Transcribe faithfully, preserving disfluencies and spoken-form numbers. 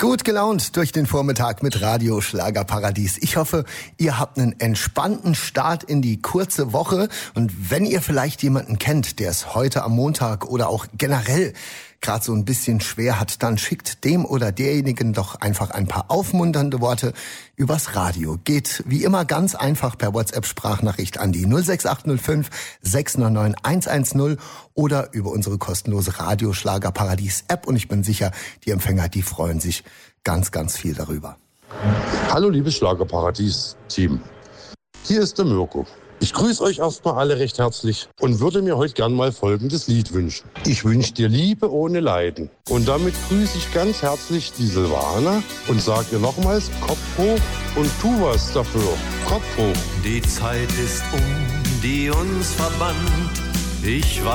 Gut gelaunt durch den Vormittag mit Radio Schlagerparadies. Ich hoffe, ihr habt einen entspannten Start in die kurze Woche. Und wenn ihr vielleicht jemanden kennt, der es heute am Montag oder auch generell gerade so ein bisschen schwer hat, dann schickt dem oder derjenigen doch einfach ein paar aufmunternde Worte übers Radio. Geht wie immer ganz einfach per WhatsApp-Sprachnachricht an die null sechs acht null fünf sechs neun neun eins eins null oder über unsere kostenlose Radio Schlagerparadies-App. Und ich bin sicher, die Empfänger, die freuen sich ganz, ganz viel darüber. Hallo liebes Schlagerparadies-Team. Hier ist der Mirko. Ich grüße euch erstmal alle recht herzlich und würde mir heute gern mal folgendes Lied wünschen. Ich wünsche dir Liebe ohne Leiden. Und damit grüße ich ganz herzlich die Silvana und sage ihr nochmals Kopf hoch und tu was dafür. Kopf hoch. Die Zeit ist um, die uns verband. Ich weiß